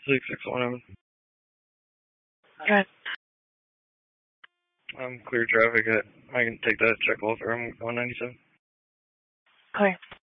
6610. Good. Clear traffic. I can take that check off. I'm 197. Clear.